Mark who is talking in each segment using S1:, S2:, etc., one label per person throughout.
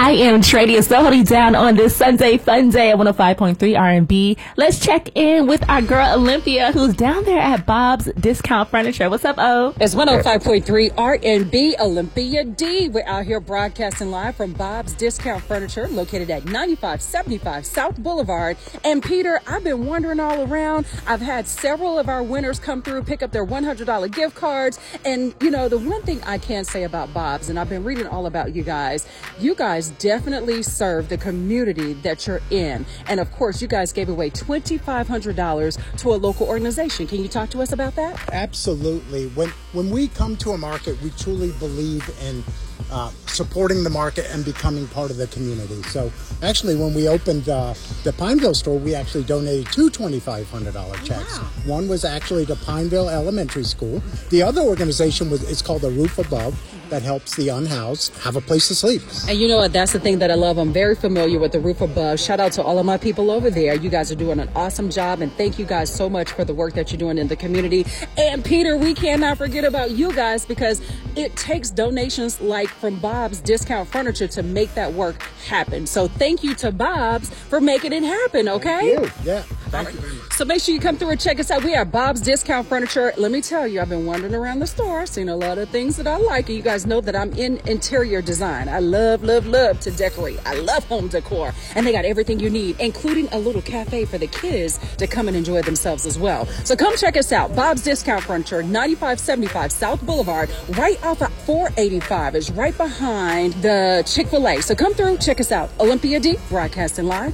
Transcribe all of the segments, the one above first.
S1: I am Tradia Sohody down on this Sunday fun day at 105.3 R&B. Let's check in with our girl Olympia, who's down there at Bob's Discount Furniture. What's up, O?
S2: It's 105.3 R&B, Olympia D. We're out here broadcasting live from Bob's Discount Furniture, located at 9575 South Boulevard. And Peter, I've been wandering all around. I've had several of our winners come through, pick up their $100 gift cards. And, you know, the one thing I can say about Bob's, and I've been reading all about you guys definitely serve the community that you're in. And of course, you guys gave away $2,500 to a local organization. Can you talk to us about that?
S3: Absolutely. When we come to a market, we truly believe in supporting the market and becoming part of the community. So actually, when we opened the Pineville store, we actually donated two $2,500 checks.
S2: Wow.
S3: One was actually to Pineville Elementary School. The other organization it's called The Roof Above, that helps the unhoused have a place to sleep.
S2: And you know what? That's the thing that I love. I'm very familiar with The Roof Above. Shout out to all of my people over there. You guys are doing an awesome job, and thank you guys so much for the work that you're doing in the community. And Peter, we cannot forget about you guys, because it takes donations like from Bob's Discount Furniture to make that work happen. So thank you to Bob's for making it happen, okay?
S3: Thank you. Yeah, thank you very much.
S2: So make sure you come through and check us out. We are Bob's Discount Furniture. Let me tell you, I've been wandering around the store, seen a lot of things that I like, and you guys know that I'm in interior design. I love to decorate. I love home decor. And they got everything you need, including a little cafe for the kids to come and enjoy themselves as well. So come check us out. Bob's Discount Furniture, 9575 South Boulevard, right off of 485. Is right behind the Chick-fil-A. So come through, check us out. Olympia D, broadcasting live,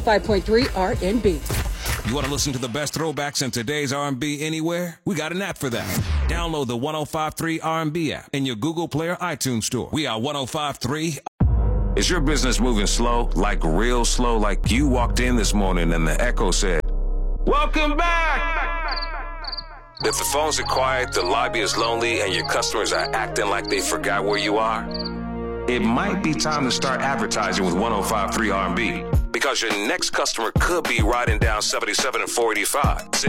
S2: 105.3 R&B.
S4: You want to listen to the best throwbacks in today's R&B anywhere? We got an app for that. Download the 105.3 R&B app in your Google Play or iTunes store. We are 105.3. Is your business moving slow, like real slow, like you walked in this morning and the echo said, "Welcome back"? If the phones are quiet, the lobby is lonely, and your customers are acting like they forgot where you are, it might be time to start advertising with 105.3 R&B. Because your next customer could be riding down 77 and 485.